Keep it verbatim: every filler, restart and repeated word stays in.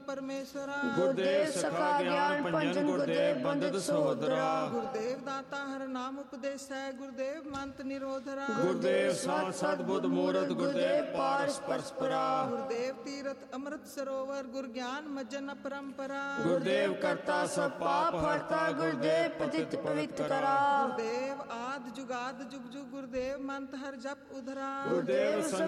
ਪਰਮੇਸ਼ਰਾ। ਗੁਰਦੇਵ ਸਖਾ ਗਿਆਨ ਭੰਜਨ ਗੁਰਦੇਵ ਬੰਦਤ ਸਹੋਦਰਾ। ਗੁਰਦੇਵ ਦਾਤਾ ਹਰ ਨਾਮ ਉਪਦੇਸੈ ਗੁਰਦੇਵ ਮੰਤ ਨਿਰੋਧਰਾ। ਗੁਰਦੇਵ ਸਾਧ ਸਤ ਬੁੱਧ ਮੂਰਤ ਗੁਰਦੇਵ ਪਾਰਸ ਪਰਸਪਰਾ। ਗੁਰਦੇਵ ਤੀਰਥ ਅੰਮ੍ਰਿਤ ਸਰੋਵਰ ਗੁਰ ਗਿਆਨ ਮਜਨ ਅਪਰੰਪਰਾ। ਗੁਰਦੇਵ ਕਰਤਾ ਸਭ ਪਾਪ ਹਰਤਾ ਗੁਰਦੇਵ ਪਤਿਤ ਪਵਿੱਤ ਕਰਾ। ਗੁਰਦੇਵ ਆਦ ਜੁਗਾਦ ਜੁਗ ਜੁਗ ਗੁਰਦੇਵ ਮੰਤ ਹਰ ਜਪ ਉਧਰਾ। ਗੁਰਦੇਵ